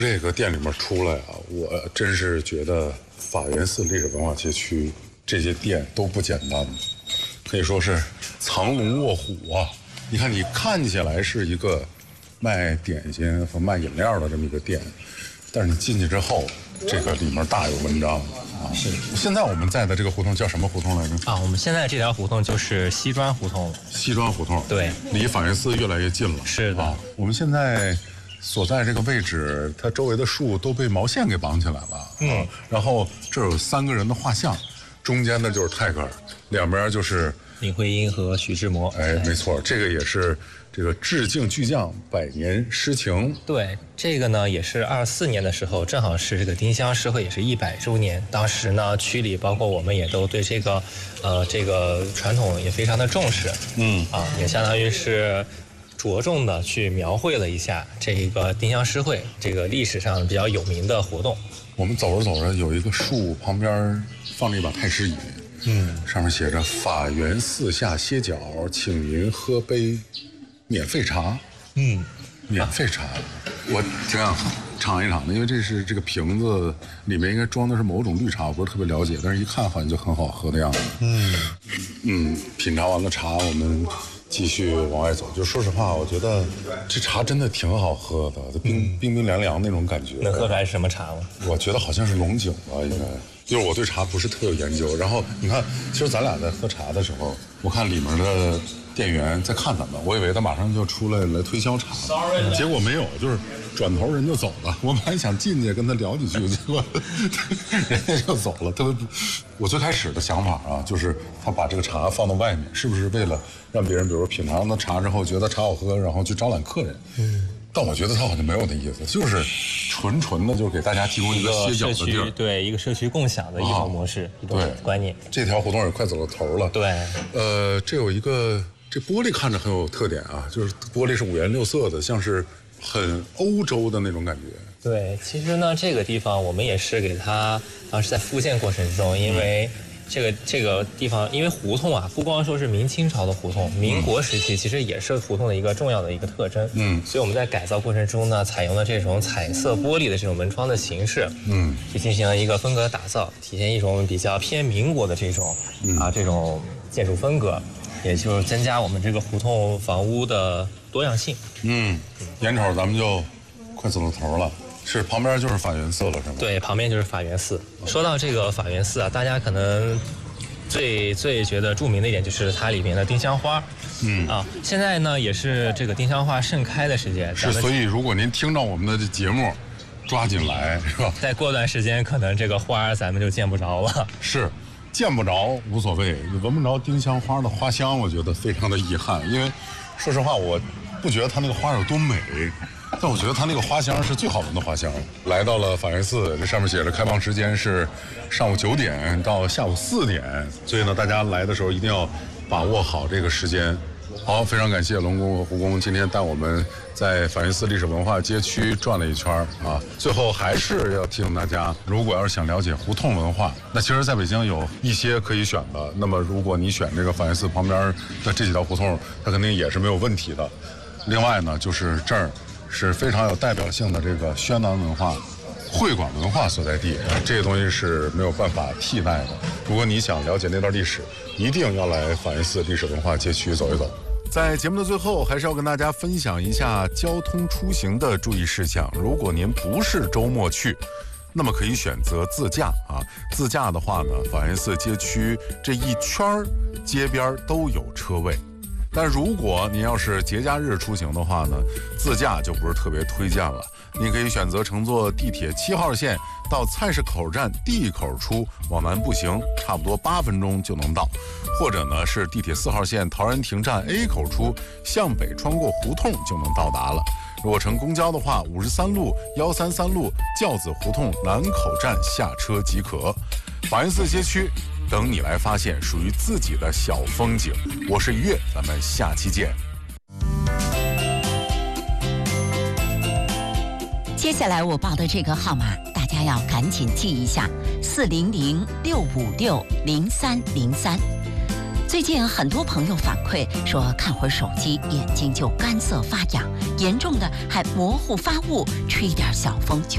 这个店里面出来啊，我真是觉得法源寺历史文化街区这些店都不简单，可以说是藏龙卧虎啊！你看，你看起来是一个卖点心和卖饮料的这么一个店，但是你进去之后，这个里面大有文章啊！是。现在我们在的这个胡同叫什么胡同来着？ 啊，我们现在这条胡同就是西庄胡同了。 西庄胡同， 对， 离法源寺越来越近了。 是的， 我们现在所在这个位置，它周围的树都被毛线给绑起来了。然后这有3个人的画像，中间的就是泰戈尔，两边就是林徽因和徐志摩。 哎，没错，这个也是这个致敬巨匠100年诗情。 对，这个呢也是24年的时候，正好是这个丁香诗会也是100周年。当时呢，区里包括我们也都对这个传统也非常的重视。也相当于是着重的去描绘了一下这个丁香诗会这个历史上比较有名的活动。 我们走着走着，有一个树旁边放着一把太师椅，上面写着“法源寺下歇脚，请您喝杯免费茶”。免费茶，我挺想尝一尝的，因为这是这个瓶子里面应该装的是某种绿茶，我不是特别了解，但是一看好像就很好喝的样子。品尝完了茶，我们继续往外走。就说实话，我觉得这茶真的挺好喝的，冰冰凉凉那种感觉。 能喝出来是什么茶吗？ 我觉得好像是龙井吧，应该。就是我对茶不是特有研究，然后你看，其实咱俩在喝茶的时候，我看里面的店员在看咱们，我以为他马上就出来推销茶，结果没有，就是转头人就走了。我本来想进去跟他聊几句，结果人家就走了。特别，我最开始的想法啊，就是他把这个茶放到外面，是不是为了让别人，比如说品尝了茶之后觉得茶好喝，然后去招揽客人？但我觉得他好像没有那意思，就是纯的，就是给大家提供一个歇脚的地儿， 对，一个社区共享的一种模式，一种观念。 这条胡同也快走到头了。 对， 这有一个，这玻璃看着很有特点啊，就是玻璃是5颜6色的，像是很欧洲的那种感觉。 对，其实呢，这个地方我们也是给它当时在复建过程中，因为这个地方，因为胡同啊，不光说是明清朝的胡同，民国时期其实也是胡同的一个重要的一个特征。所以我们在改造过程中呢，采用了这种彩色玻璃的这种门窗的形式，去进行了一个风格打造，体现一种比较偏民国的这种这种建筑风格，也就是增加我们这个胡同房屋的多样性。 眼瞅咱们就快走到头了。是旁边就是法源寺了，是吗？ 对，旁边就是法源寺。说到这个法源寺啊，大家可能最觉得著名的一点就是它里面的丁香花。现在呢也是这个丁香花盛开的时间。 是，所以如果您听到我们的节目，抓紧来，是吧？ 再过段时间，可能这个花咱们就见不着了。 是，见不着无所谓，闻不着丁香花的花香，我觉得非常的遗憾。因为说实话，我不觉得它那个花有多美。但我觉得它那个花香是最好闻的花香。来到了法源寺，这上面写着开放时间是上午9点到下午4点，所以呢，大家来的时候一定要把握好这个时间。好，非常感谢龙公和胡公今天带我们在法源寺历史文化街区转了一圈啊。最后还是要提醒大家，如果要是想了解胡同文化，那其实在北京有一些可以选的。那么如果你选这个法源寺旁边的这几条胡同，它肯定也是没有问题的。另外呢，就是这儿是非常有代表性的这个宣南文化、会馆文化所在地，这些东西是没有办法替代的。如果你想了解那段历史，一定要来法源寺历史文化街区走一走。在节目的最后，还是要跟大家分享一下交通出行的注意事项。如果您不是周末去，那么可以选择自驾啊。自驾的话呢，法源寺街区这一圈街边都有车位。但如果您要是节假日出行的话呢，自驾就不是特别推荐了。您可以选择乘坐地铁7号线到菜市口站 D 口出，往南步行差不多8分钟就能到，或者呢是地铁4号线陶然亭站 A 口出，向北穿过胡同就能到达了。如果乘公交的话，53路、133路教子胡同南口站下车即可。法源寺街区等你来发现属于自己的小风景。我是于越，咱们下期见。 接下来我报的这个号码，大家要赶紧记一下：400-656-0303。最近很多朋友反馈说，看会儿手机眼睛就干涩发痒，严重的还模糊发雾，吹点小风就